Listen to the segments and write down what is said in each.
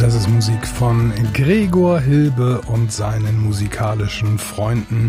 Das ist Musik von Gregor Hilbe und seinen musikalischen Freunden.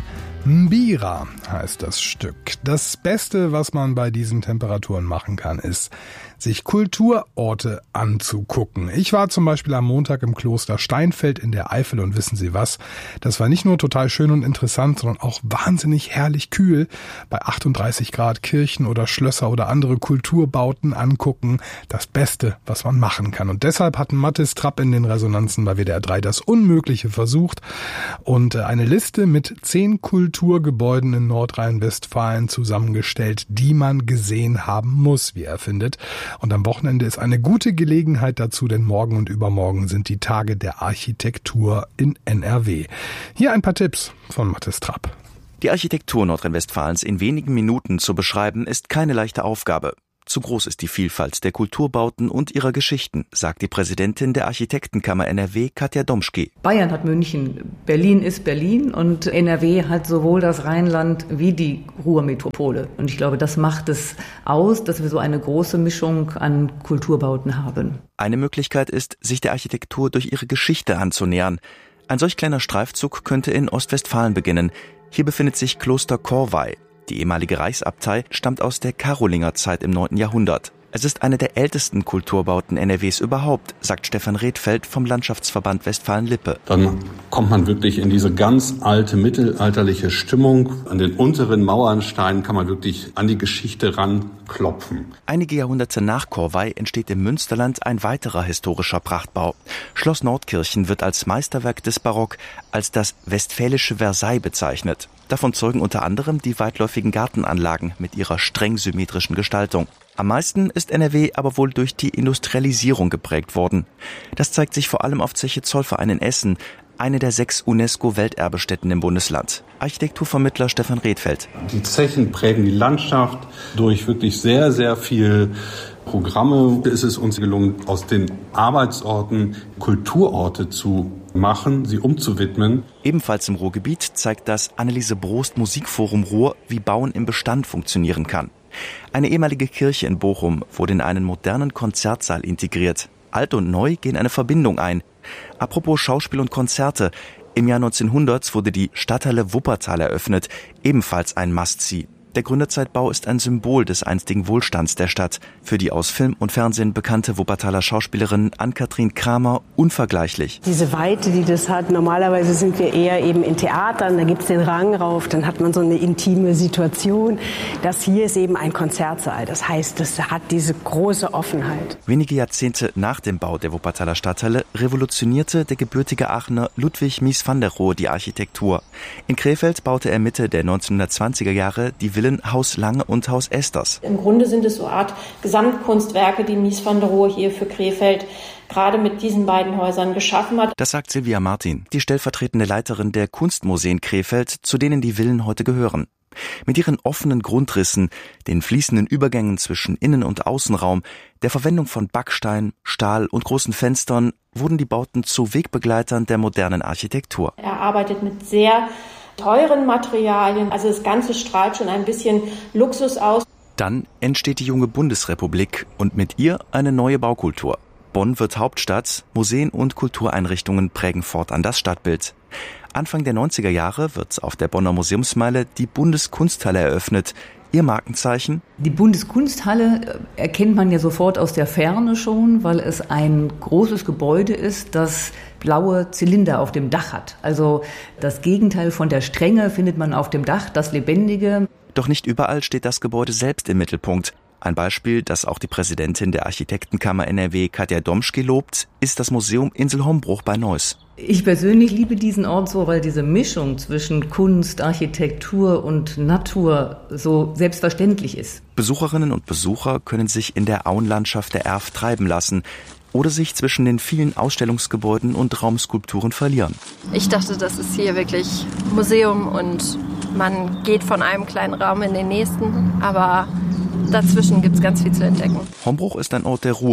Mbira heißt das Stück. Das Beste, was man bei diesen Temperaturen machen kann, ist, sich Kulturorte anzugucken. Ich war zum Beispiel am Montag im Kloster Steinfeld in der Eifel und wissen Sie was? Das war nicht nur total schön und interessant, sondern auch wahnsinnig herrlich kühl. Bei 38 Grad Kirchen oder Schlösser oder andere Kulturbauten angucken. Das Beste, was man machen kann. Und deshalb hatten Mathis Trapp in den Resonanzen bei WDR 3 das Unmögliche versucht und eine Liste mit 10 Kulturgebäuden in Nordrhein-Westfalen zusammengestellt, die man gesehen haben muss, wie er findet. Und am Wochenende ist eine gute Gelegenheit dazu, denn morgen und übermorgen sind die Tage der Architektur in NRW. Hier ein paar Tipps von Mathis Trapp. Die Architektur Nordrhein-Westfalens in wenigen Minuten zu beschreiben, ist keine leichte Aufgabe. Zu groß ist die Vielfalt der Kulturbauten und ihrer Geschichten, sagt die Präsidentin der Architektenkammer NRW, Katja Domschke. Bayern hat München, Berlin ist Berlin und NRW hat sowohl das Rheinland wie die Ruhrmetropole. Und ich glaube, das macht es aus, dass wir so eine große Mischung an Kulturbauten haben. Eine Möglichkeit ist, sich der Architektur durch ihre Geschichte anzunähern. Ein solch kleiner Streifzug könnte in Ostwestfalen beginnen. Hier befindet sich Kloster Corvey. Die ehemalige Reichsabtei stammt aus der Karolingerzeit im 9. Jahrhundert. Es ist eine der ältesten Kulturbauten NRWs überhaupt, sagt Stefan Redfeld vom Landschaftsverband Westfalen-Lippe. Dann kommt man wirklich in diese ganz alte mittelalterliche Stimmung. An den unteren Mauernsteinen kann man wirklich an die Geschichte ranklopfen. Einige Jahrhunderte nach Corvey entsteht im Münsterland ein weiterer historischer Prachtbau. Schloss Nordkirchen wird als Meisterwerk des Barock als das westfälische Versailles bezeichnet. Davon zeugen unter anderem die weitläufigen Gartenanlagen mit ihrer streng symmetrischen Gestaltung. Am meisten ist NRW aber wohl durch die Industrialisierung geprägt worden. Das zeigt sich vor allem auf Zeche Zollverein in Essen, eine der 6 UNESCO-Welterbestätten im Bundesland. Architekturvermittler Stefan Redfeld. Die Zechen prägen die Landschaft durch wirklich sehr, sehr viel Programme. Es ist uns gelungen, aus den Arbeitsorten Kulturorte zu machen, sie umzuwidmen. Ebenfalls im Ruhrgebiet zeigt das Anneliese Brost Musikforum Ruhr, wie Bauen im Bestand funktionieren kann. Eine ehemalige Kirche in Bochum wurde in einen modernen Konzertsaal integriert. Alt und neu gehen eine Verbindung ein. Apropos Schauspiel und Konzerte. Im Jahr 1900 wurde die Stadthalle Wuppertal eröffnet, ebenfalls ein Must-See. Der Gründerzeitbau ist ein Symbol des einstigen Wohlstands der Stadt. Für die aus Film und Fernsehen bekannte Wuppertaler Schauspielerin Ann-Kathrin Kramer unvergleichlich. Diese Weite, die das hat, normalerweise sind wir eher eben in Theatern, da gibt's den Rang rauf, dann hat man so eine intime Situation. Das hier ist eben ein Konzertsaal, das heißt, das hat diese große Offenheit. Wenige Jahrzehnte nach dem Bau der Wuppertaler Stadthalle revolutionierte der gebürtige Aachener Ludwig Mies van der Rohe die Architektur. In Krefeld baute er Mitte der 1920er Jahre die Villen Haus Lange und Haus Esters. Im Grunde sind es so Art Gesamtkunstwerke, die Mies van der Rohe hier für Krefeld gerade mit diesen beiden Häusern geschaffen hat. Das sagt Silvia Martin, die stellvertretende Leiterin der Kunstmuseen Krefeld, zu denen die Villen heute gehören. Mit ihren offenen Grundrissen, den fließenden Übergängen zwischen Innen- und Außenraum, der Verwendung von Backstein, Stahl und großen Fenstern wurden die Bauten zu Wegbegleitern der modernen Architektur. Er arbeitet mit sehr teuren Materialien, also das Ganze strahlt schon ein bisschen Luxus aus. Dann entsteht die junge Bundesrepublik und mit ihr eine neue Baukultur. Bonn wird Hauptstadt, Museen und Kultureinrichtungen prägen fortan das Stadtbild. Anfang der 90er Jahre wird auf der Bonner Museumsmeile die Bundeskunsthalle eröffnet. Ihr Markenzeichen? Die Bundeskunsthalle erkennt man ja sofort aus der Ferne schon, weil es ein großes Gebäude ist, das blaue Zylinder auf dem Dach hat. Also das Gegenteil von der Strenge findet man auf dem Dach, das Lebendige. Doch nicht überall steht das Gebäude selbst im Mittelpunkt. Ein Beispiel, das auch die Präsidentin der Architektenkammer NRW, Katja Domschke, lobt, ist das Museum Insel-Hombruch bei Neuss. Ich persönlich liebe diesen Ort so, weil diese Mischung zwischen Kunst, Architektur und Natur so selbstverständlich ist. Besucherinnen und Besucher können sich in der Auenlandschaft der Erft treiben lassen oder sich zwischen den vielen Ausstellungsgebäuden und Raumskulpturen verlieren. Ich dachte, das ist hier wirklich Museum und man geht von einem kleinen Raum in den nächsten, aber dazwischen gibt es ganz viel zu entdecken. Hombruch ist ein Ort der Ruhe.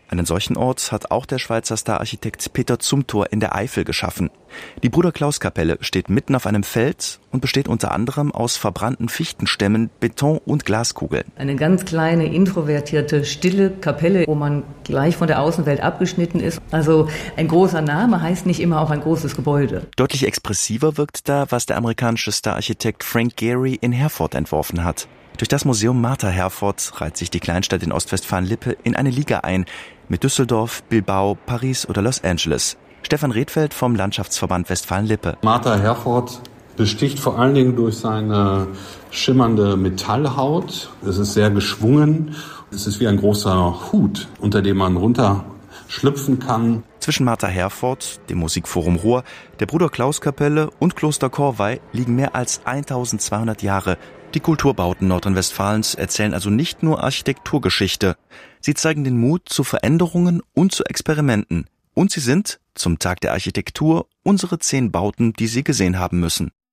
Einen solchen Ort hat auch der Schweizer Stararchitekt Peter Zumthor in der Eifel geschaffen. Die Bruder-Klaus-Kapelle steht mitten auf einem Feld und besteht unter anderem aus verbrannten Fichtenstämmen, Beton und Glaskugeln. Eine ganz kleine, introvertierte, stille Kapelle, wo man gleich von der Außenwelt abgeschnitten ist. Also ein großer Name heißt nicht immer auch ein großes Gebäude. Deutlich expressiver wirkt da, was der amerikanische Stararchitekt Frank Gehry in Herford entworfen hat. Durch das Museum Martha Herford reiht sich die Kleinstadt in Ostwestfalen-Lippe in eine Liga ein, mit Düsseldorf, Bilbao, Paris oder Los Angeles. Stefan Redfeld vom Landschaftsverband Westfalen-Lippe. Martha Herford besticht vor allen Dingen durch seine schimmernde Metallhaut. Es ist sehr geschwungen. Es ist wie ein großer Hut, unter dem man runterschlüpfen kann. Zwischen Martha Herford, dem Musikforum Ruhr, der Bruder-Klaus-Kapelle und Kloster Corvey liegen mehr als 1200 Jahre. Die Kulturbauten Nordrhein-Westfalens erzählen also nicht nur Architekturgeschichte. Sie zeigen den Mut zu Veränderungen und zu Experimenten. Und sie sind, zum Tag der Architektur, unsere 10 Bauten, die Sie gesehen haben müssen.